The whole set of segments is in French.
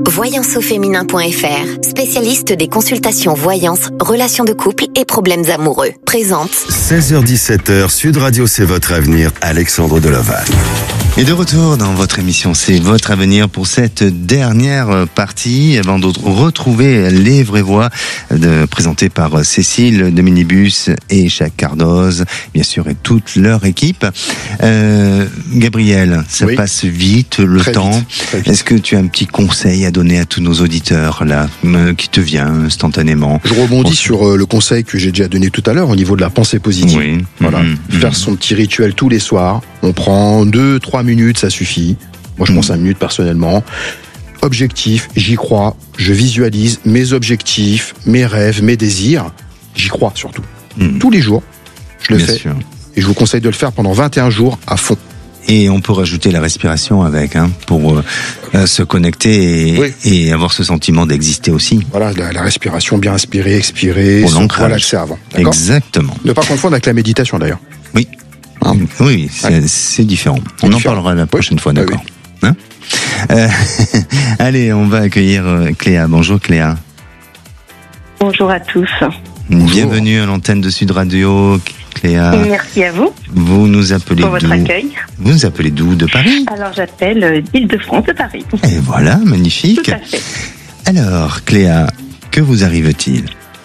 Voyanceauféminin.fr, spécialiste des consultations voyance, relations de couple et problèmes amoureux. Présente 16h-17h, Sud Radio, c'est votre avenir, Alexandre Delaval. Et de retour dans votre émission, c'est votre avenir pour cette dernière partie, avant de retrouver les vraies voix présentées par Cécile de Minibus et Jacques Cardoz, bien sûr, et toute leur équipe. Gabriel, ça passe vite, le très temps. Vite. Est-ce que tu as un petit conseil à donner à tous nos auditeurs, là, qui te vient instantanément? Je rebondis sur le conseil que j'ai déjà donné tout à l'heure au niveau de la pensée positive. Oui. Voilà. Faire son petit rituel tous les soirs. On prend 2-3 minutes, ça suffit. Moi, je prends 5 minutes personnellement. Objectif, j'y crois. Je visualise mes objectifs, mes rêves, mes désirs. J'y crois surtout. Tous les jours, je le fais. Sûr. Et je vous conseille de le faire pendant 21 jours à fond. Et on peut rajouter la respiration avec, pour se connecter et avoir ce sentiment d'exister aussi. Voilà, la respiration, bien inspirer, expirer, pour se l'ancrage. relaxer avant. D'accord ? Exactement. Ne pas confondre avec la méditation d'ailleurs. Oui. Oui, c'est différent. On en parlera la prochaine fois, d'accord. Oui. Allez, on va accueillir Cléa. Bonjour Cléa. Bonjour à tous. Bonjour. Bienvenue à l'antenne de Sud Radio, Cléa. Merci à vous. Vous nous appelez pour votre accueil. Vous nous appelez d'où? De Paris? Alors j'appelle d'Île-de-France, de Paris. Et voilà, magnifique. Tout à fait. Alors Cléa, que vous arrive-t-il?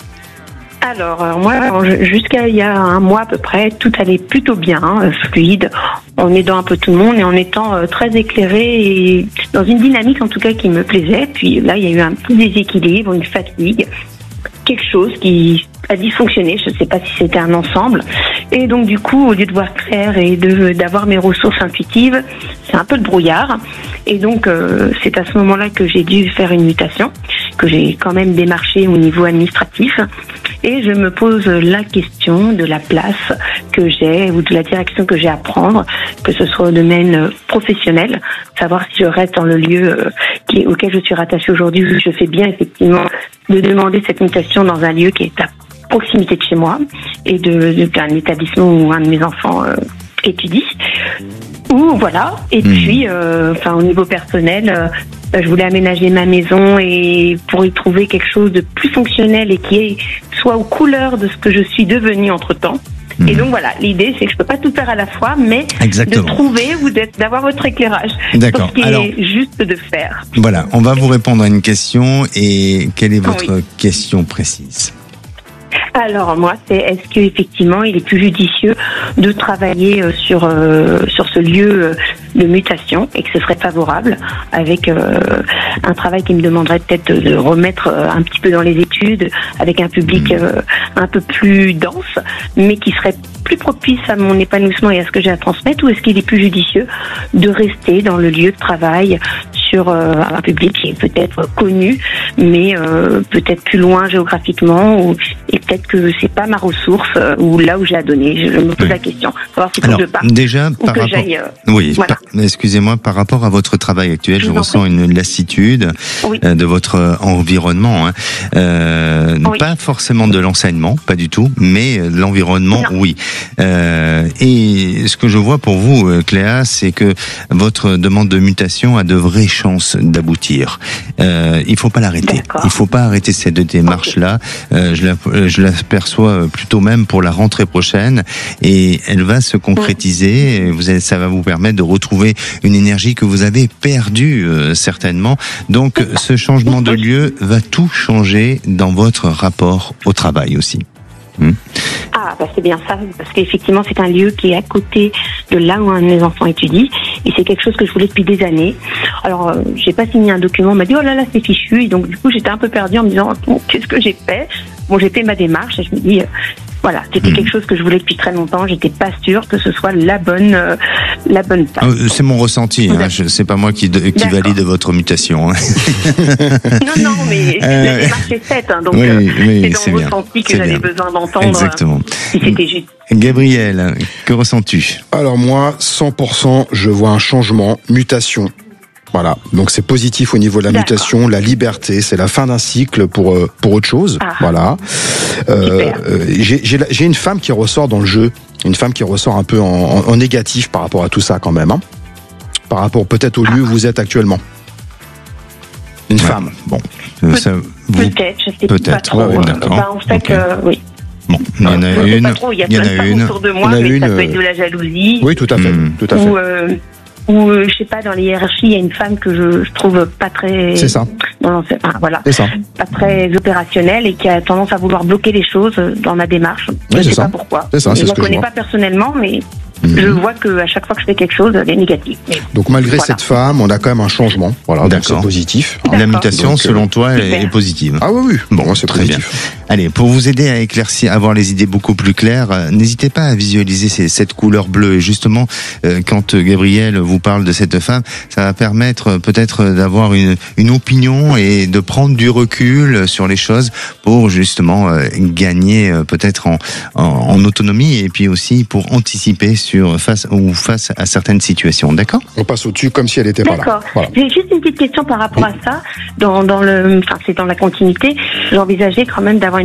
Alors moi, jusqu'à il y a un mois à peu près, tout allait plutôt bien, fluide, en aidant un peu tout le monde et en étant très éclairé et dans une dynamique en tout cas qui me plaisait. Puis là, il y a eu un petit déséquilibre, une fatigue, quelque chose qui a dysfonctionné, je ne sais pas si c'était un ensemble. Et donc du coup, au lieu de voir clair et d'avoir mes ressources intuitives, c'est un peu le brouillard. Et donc c'est à ce moment-là que j'ai dû faire une mutation, que j'ai quand même démarché au niveau administratif. Et je me pose la question de la place que j'ai ou de la direction que j'ai à prendre, que ce soit au domaine professionnel, savoir si je reste dans le lieu auquel je suis rattachée aujourd'hui, où je fais bien effectivement de demander cette mutation dans un lieu qui est à proximité de chez moi et d'un établissement où un de mes enfants étudie. Ou voilà. Et puis, au niveau personnel, je voulais aménager ma maison et pour y trouver quelque chose de plus fonctionnel et qui soit aux couleurs de ce que je suis devenue entre-temps. Et donc voilà, l'idée c'est que je peux pas tout faire à la fois, mais de trouver ou d'avoir votre éclairage. D'accord. Ce qui est juste de faire. Voilà, on va vous répondre à une question. Et quelle est votre question précise? Alors moi, c'est est-ce qu'effectivement il est plus judicieux de travailler sur ce lieu de mutation et que ce serait favorable avec un travail qui me demanderait peut-être de remettre un petit peu dans les études avec un public un peu plus dense, mais qui serait plus propice à mon épanouissement et à ce que j'ai à transmettre, ou est-ce qu'il est plus judicieux de rester dans le lieu de travail sur un public qui est peut-être connu, mais peut-être plus loin géographiquement, et peut-être que c'est pas ma ressource ou là où j'ai à donner. Je me pose la question. Savoir si Alors, je pars déjà, ou par que rapport, j'aille. voilà. Excusez-moi, par rapport à votre travail actuel, je ressens une lassitude de votre environnement. Pas forcément de l'enseignement, pas du tout, mais de l'environnement, oui. Et ce que je vois pour vous, Cléa, c'est que votre demande de mutation a de vraies chances d'aboutir. Il faut pas l'arrêter. Il faut pas arrêter cette démarche-là. Je l'aperçois plutôt même pour la rentrée prochaine, et elle va se concrétiser. Ça va vous permettre de retrouver une énergie que vous avez perdue certainement. Donc, ce changement de lieu va tout changer dans votre rapport au travail aussi. C'est bien ça, parce qu'effectivement c'est un lieu qui est à côté de là où un de mes enfants étudie, et c'est quelque chose que je voulais depuis des années. Alors j'ai pas signé un document, on m'a dit oh là là c'est fichu, et donc du coup j'étais un peu perdue en me disant qu'est-ce que j'ai fait. Bon, j'ai fait ma démarche et je me dis voilà, c'était quelque chose que je voulais depuis très longtemps. J'étais pas sûre que ce soit la bonne place. C'est mon ressenti. C'est pas moi qui valide votre mutation. Non, mais la démarche est faite. Donc c'est dans le ressenti que j'avais besoin d'entendre. Exactement. Si c'était juste. Gabriel, que ressens-tu? Alors moi, 100%, je vois un changement, mutation. Voilà, donc c'est positif au niveau de la mutation, la liberté, c'est la fin d'un cycle pour autre chose. Voilà. J'ai une femme qui ressort dans le jeu, une femme qui ressort un peu en négatif par rapport à tout ça quand même, par rapport peut-être au lieu où vous êtes actuellement. Une femme. Bon. Peut-être, je sais pas trop. D'accord. En fait, oui. Bon, il y en a une. Il y a plein de femmes autour de moi, mais ça peut être de la jalousie. Oui, tout à fait. Tout à fait. Ou je sais pas, dans les hiérarchies, il y a une femme que je trouve pas très. C'est ça. Non, voilà. C'est ça. Pas très opérationnelle et qui a tendance à vouloir bloquer les choses dans ma démarche. Oui, je sais pas pourquoi. C'est ça, je la connais pas personnellement, mais je vois qu'à chaque fois que je fais quelque chose, elle est négative. Donc malgré cette femme, on a quand même un changement. Voilà, donc c'est positif. La mutation, selon toi, est positive. Ah oui. Bon, c'est très positif. bien. Allez, pour vous aider à éclaircir, avoir les idées beaucoup plus claires, n'hésitez pas à visualiser cette couleur bleue. Et justement, quand Gabriel vous parle de cette femme, ça va permettre peut-être d'avoir une opinion et de prendre du recul sur les choses pour justement gagner peut-être en autonomie et puis aussi pour anticiper face à certaines situations. D'accord ? On passe au-dessus comme si elle n'était pas là. D'accord. Voilà. J'ai juste une petite question par rapport à ça. C'est dans la continuité. J'envisageais quand même d'avoir